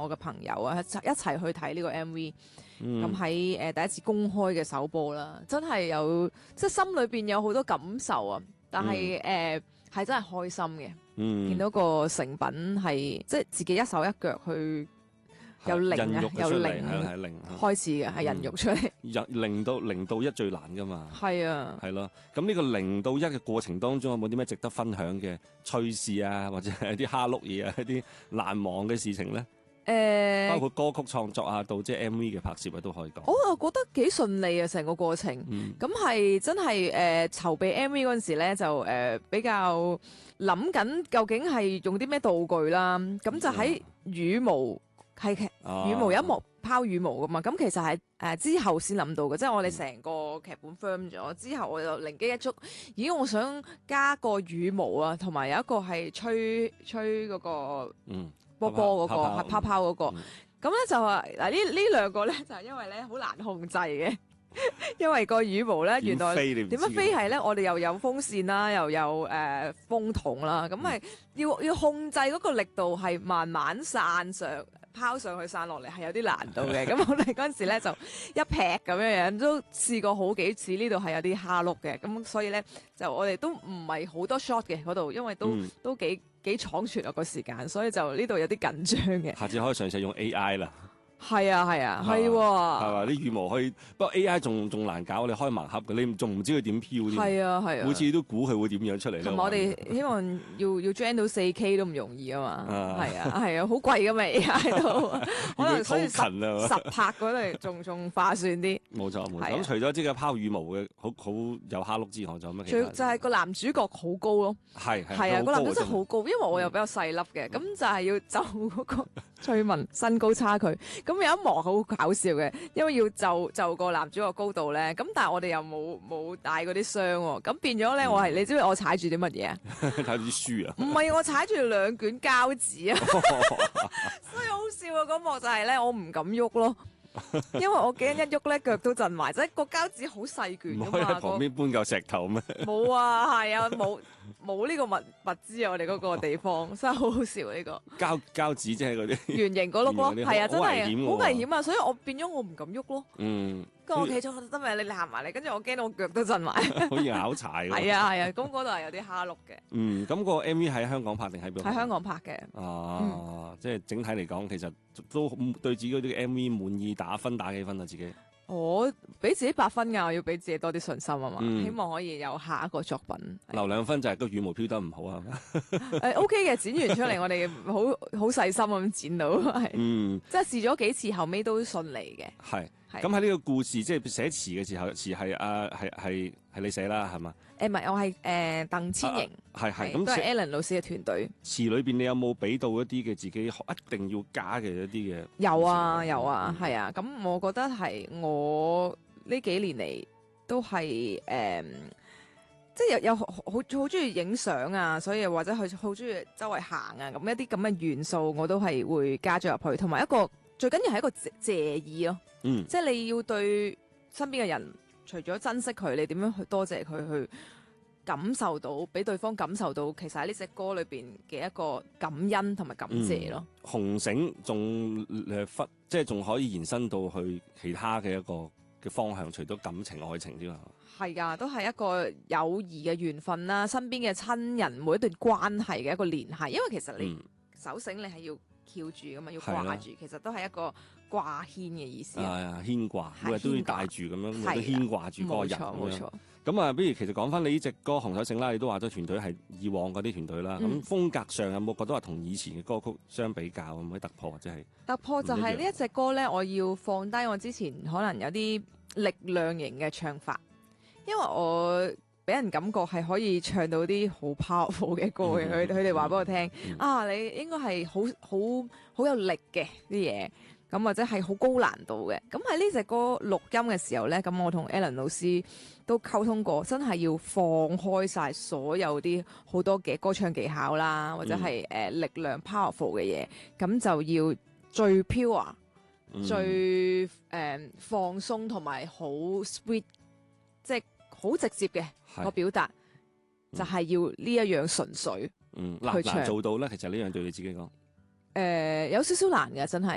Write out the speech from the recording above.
我嘅朋友啊一齊去睇呢個 MV。咁喺第一次公開嘅首播啦，真係有即係心裏邊有好多感受啊！但係係真係開心嘅，見到個成品係即係自己一手一腳去由零啊，由零開始嘅，係孕育出嚟。 零到一最難噶嘛。 係啊， 係咯。咁呢個0到1嘅過程當中，有冇啲咩值得分享嘅趣事啊，或者係一啲蝦碌嘢啊，一啲難忘嘅事情咧？包括歌曲創作啊，到即係 MV 嘅拍攝啊，都可以講。 我又覺得幾順利啊，成個過程。咁係真係籌備 MV 嗰陣時咧，就比較諗緊究竟係用啲咩道具啦。咁就喺羽毛係羽毛有一幕拋羽毛噶嘛。咁其實係之後先諗到嘅，即係我哋成個劇本 firm 咗之後，我就靈機一觸，咦我想加個羽毛啊，同埋有一個係吹嗰個波嗰個係泡泡嗰個，咁咧就話嗱呢兩個咧就係因為咧好難控制嘅，因為個羽毛咧原來點樣飛係咧，我哋又有風扇啦，又有風筒啦，咁係要控制嗰個力度係慢慢散上拋上去散落嚟係有啲難度嘅，咁我哋嗰陣時咧就一劈咁樣樣，都試過好幾次，呢度係有啲蝦碌嘅，咁所以咧就我哋都唔係好多 shot 嘅嗰度，因為都幾倉促啊個時間，所以就呢度有啲緊張嘅。 下次可以嘗試用 AI 啦。 係啊，係嘛？啲羽毛可以，不過 AI 仲難搞，你開盲盒嘅，你仲唔知佢點飄添。 係啊， 每次都估佢會點樣出嚟。 同埋我哋希望要 gen 到4K 都唔容易啊嘛。係啊，好貴噶嘛，AI 喺度，可能所以實拍嗰度仲划算啲。 冇錯。咁除咗即係拋羽毛嘅好有蝦碌之外，仲有咩其他？ 就係個男主角好高咯。 係啊，個男主角真係好高，因為我又比較細粒嘅，咁就係要就嗰個翠文身高差距。咁有一幕好搞笑嘅，因為要就個男主角高度咧，咁但係我哋又冇帶嗰啲箱喎，咁變咗咧你知唔知我踩住啲乜嘢啊？ 踩住啲書啊？ 唔係，我踩住2卷膠紙啊，所以好笑啊！嗰幕就係咧，我唔敢喐咯。因為我驚一喐咧，腳都震埋，即係個膠紙好細卷噶嘛。唔可以喺旁邊搬嚿石頭咩？冇啊，係啊，冇呢個物資啊！我哋嗰個地方真係好好笑呢個。膠紙即係嗰啲圓形嗰碌咯，係啊，真係好危險啊！所以我變咗我唔敢喐咯。跟住我企咗得咪？你行埋嚟，跟住我驚到我腳都震埋。 好似拗柴㗎。 係啊，咁嗰度係有啲蝦碌嘅。 咁個 MV 喺香港拍定喺邊度？ 喺香港拍嘅。 即係整體嚟講，其實都對自己嗰啲 MV 滿意，打幾分啊？自己我俾自己8分㗎，我要俾自己多啲信心啊嘛。希望可以有下一個作品。 留2分就係個羽毛飄得唔好啊？係咪 ？OK 嘅，剪完出嚟我哋好細心咁剪到，係。即係試咗幾次，後尾都順利嘅。 係。咁喺呢個故事即係寫詞嘅時候，詞係你寫啦，係嘛？ 唔係，我係鄧千瑩， 係咁都係 Alan 老師嘅團隊。 詞裏邊你有冇俾到一啲嘅自己一定要加嘅一啲嘅？ 有啊，係啊。咁我覺得係我呢幾年嚟都係即係有好中意影相啊，所以或者佢好中意周圍行啊，咁一啲咁嘅元素我都係會加咗入去，同埋一個最緊要係一個謝意咯。即係你要對身邊嘅人，除咗珍惜佢，你點樣去多謝佢，去感受到，俾對方感受到，其實喺呢隻歌裏邊嘅一個感恩同埋感謝咯。 紅繩仲即係仲可以延伸到去其他嘅一個嘅方向，除咗感情、愛情之外， 係噶，都係一個友誼嘅緣分啦，身邊嘅親人每一段關係嘅一個聯繫。因為其實你手繩你係要翹住噶嘛，要掛住，其實都係一個掛牽嘅意思。係啊，牽掛，每日都要帶住咁樣，每日都牽掛住嗰個人。 冇錯。 咁啊，不如其實講翻你呢隻歌《紅手繩》啦，你都話咗團隊係以往嗰啲團隊啦。咁風格上有冇覺得話同以前嘅歌曲相比較有冇突破，或者係突破？就係呢一隻歌咧，我要放低我之前可能有啲力量型嘅唱法，因為我俾人感覺係可以唱到啲好 powerful 嘅歌嘅。佢哋話俾我聽你應該係好有力嘅啲嘢。咁或者係好高難度嘅，咁喺呢隻歌錄音嘅時候呢，咁我同 Alan 老師都溝通過，真係要放開晒所有啲好多嘅歌唱技巧啦，或者係力量 powerful 嘅嘢，咁就要最 pure、最放鬆同埋好 sweet， 即係好直接嘅個表達，就係要呢一樣純粹去唱。 難做到呢？其實呢樣對你自己講。 有少少難嘅，真係，